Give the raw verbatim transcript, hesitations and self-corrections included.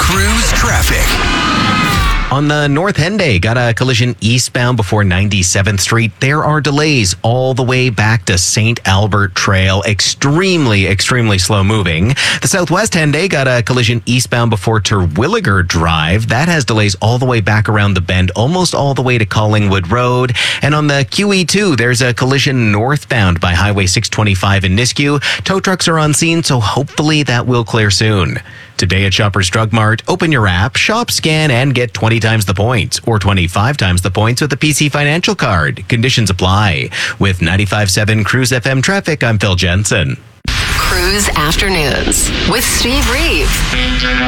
Cruise traffic. On the North Henday, got a collision eastbound before ninety-seventh Street. There are delays all the way back to Saint Albert Trail. Extremely, extremely slow moving. The Southwest Henday got a collision eastbound before Terwilliger Drive. That has delays all the way back around the bend, almost all the way to Collingwood Road. And on the Q E two, there's a collision northbound by Highway six twenty-five in Nisku. Tow trucks are on scene, so hopefully that will clear soon. Today at Shoppers Drug Mart, open your app, shop, scan, and get twenty times the points or twenty-five times the points with a P C Financial Card. Conditions apply. With ninety-five point seven Cruise F M traffic, I'm Phil Jensen. Cruise Afternoons with Steve Reeve.